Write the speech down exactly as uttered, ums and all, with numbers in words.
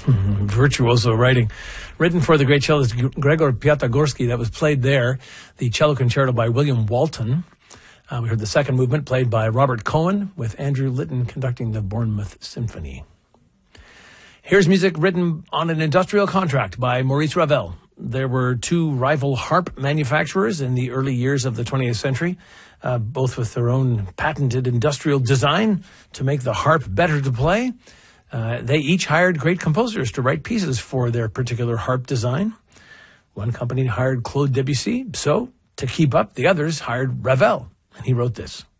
Virtuoso writing. Written for the great cellist Gregor Piatigorsky, that was played there. The cello concerto by William Walton. Uh, we heard the second movement played by Robert Cohen with Andrew Litton conducting the Bournemouth Symphony. Here's music written on an industrial contract by Maurice Ravel. There were two rival harp manufacturers in the early years of the twentieth century, uh, both with their own patented industrial design to make the harp better to play. Uh, they each hired great composers to write pieces for their particular harp design. One company hired Claude Debussy, so to keep up, the others hired Ravel, and he wrote this.